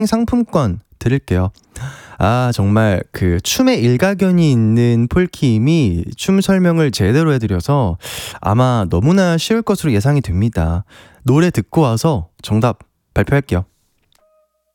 상품권 드릴게요. 아, 정말 그 춤에 일가견이 있는 폴킴이 춤 설명을 제대로 해드려서 아마 너무나 쉬울 것으로 예상이 됩니다. 노래 듣고 와서 정답 발표할게요.